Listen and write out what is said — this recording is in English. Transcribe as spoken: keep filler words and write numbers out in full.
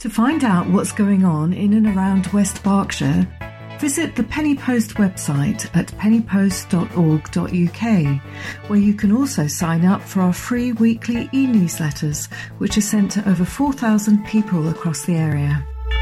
To find out what's going on in and around West Berkshire, visit the Penny Post website at penny post dot org dot U K, where you can also sign up for our free weekly e-newsletters, which are sent to over four thousand people across the area.